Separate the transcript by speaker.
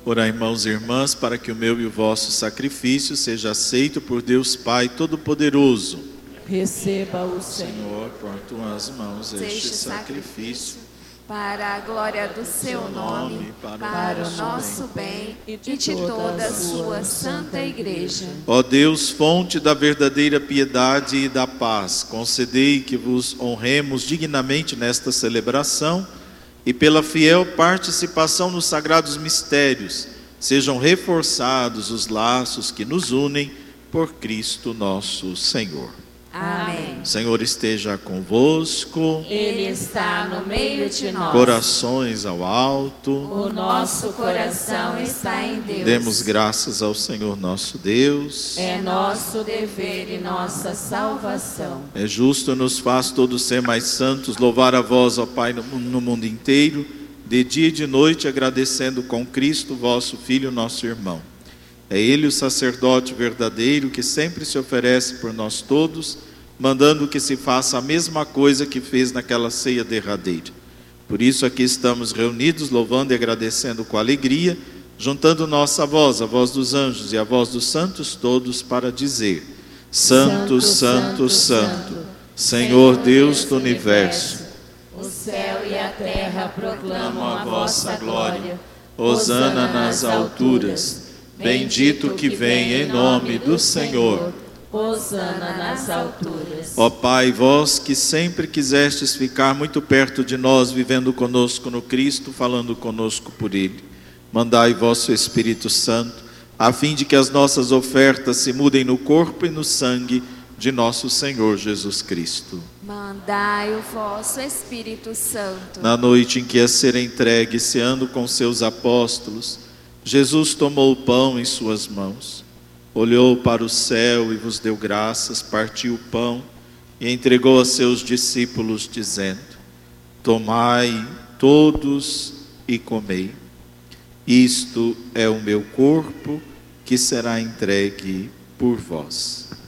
Speaker 1: Orai, irmãos e irmãs, para que o meu e o vosso sacrifício seja aceito por Deus Pai Todo-Poderoso.
Speaker 2: Receba-o,
Speaker 1: Senhor, por tuas mãos este sacrifício,
Speaker 3: para a glória do seu nome, para o nosso bem e de toda a sua santa igreja.
Speaker 1: Ó Deus, fonte da verdadeira piedade e da paz, concedei que vos honremos dignamente nesta celebração e pela fiel participação nos sagrados mistérios, sejam reforçados os laços que nos unem por Cristo nosso Senhor.
Speaker 3: Amém.
Speaker 1: O Senhor esteja convosco.
Speaker 3: Ele está no meio de nós.
Speaker 1: Corações ao alto.
Speaker 3: O nosso coração está em Deus.
Speaker 1: Demos graças ao Senhor nosso Deus.
Speaker 3: É nosso dever e nossa salvação.
Speaker 1: É justo, nos faz todos ser mais santos, louvar a vós, ó Pai, no mundo inteiro, de dia e de noite, agradecendo com Cristo, vosso Filho, nosso irmão. É Ele o sacerdote verdadeiro que sempre se oferece por nós todos, mandando que se faça a mesma coisa que fez naquela ceia derradeira. Por isso aqui estamos reunidos, louvando e agradecendo com alegria, juntando nossa voz, a voz dos anjos e a voz dos santos todos, para dizer: Santo, Santo, Santo, Senhor Deus do Universo.
Speaker 3: O céu e a terra proclamam a vossa glória.
Speaker 1: Hosana nas alturas. Bendito que vem em nome do Senhor.
Speaker 3: Hosana nas alturas.
Speaker 1: Ó Pai, vós que sempre quisestes ficar muito perto de nós, vivendo conosco no Cristo, falando conosco por Ele, mandai vosso Espírito Santo, a fim de que as nossas ofertas se mudem no corpo e no sangue de nosso Senhor Jesus Cristo.
Speaker 3: Mandai o vosso Espírito Santo.
Speaker 1: Na noite em que ia ser entregue, ceando com seus apóstolos, Jesus tomou o pão em suas mãos, olhou para o céu e vos deu graças, partiu o pão e entregou a seus discípulos, dizendo: Tomai todos e comei. Isto é o meu corpo que será entregue por vós.